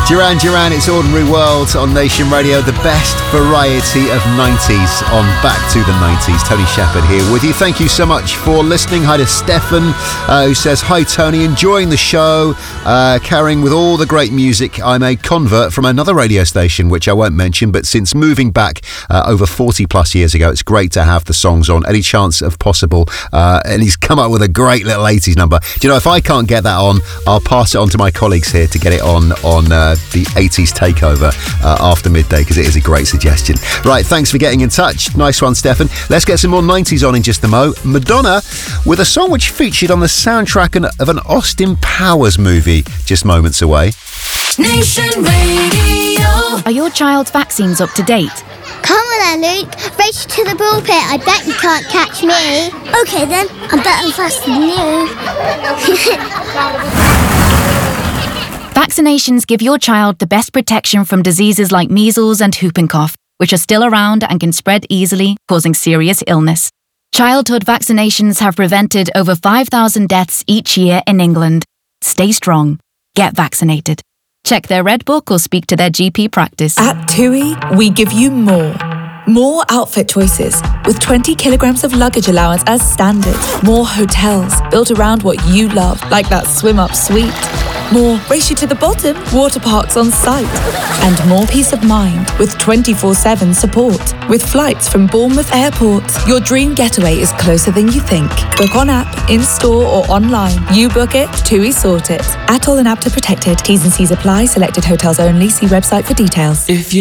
Duran Duran, It's Ordinary World on Nation Radio, the best variety of 90s on Back to the 90s. Tony Shepherd here with you. Thank you so much for listening. Hi to Stefan, who says, hi Tony, enjoying the show, carrying with all the great music. I'm a convert from another radio station, which I won't mention, but since moving back over 40 plus years ago, it's great to have the songs on any chance of possible. And he's come up with a great little 80s number. Do you know, if I can't get that on, I'll pass it on to my colleagues here to get it on the 80s takeover after midday, because it is a great suggestion. Right, thanks for getting in touch. Nice one, Stefan. Let's get some more 90s on in just a mo. Madonna with a song which featured on the soundtrack of an Austin Powers movie just moments away. Nation Radio. Are your child's vaccines up to date? Come on then, Luke. Race to the pulpit. I bet you can't catch me. OK then, I'm better faster than you. Vaccinations give your child the best protection from diseases like measles and whooping cough, which are still around and can spread easily, causing serious illness. Childhood vaccinations have prevented over 5,000 deaths each year in England. Stay strong. Get vaccinated. Check their Red Book or speak to their GP practice. At TUI, we give you more. More outfit choices, with 20 kilograms of luggage allowance as standard. More hotels, built around what you love, like that swim-up suite. More race you to the bottom, water parks on site. And more peace of mind with 24/7 support. With flights from Bournemouth Airport. Your dream getaway is closer than you think. Book on app, in-store or online. You book it, TUI sort it. Atoll and APTA protected. T's and C's apply. Selected hotels only. See website for details.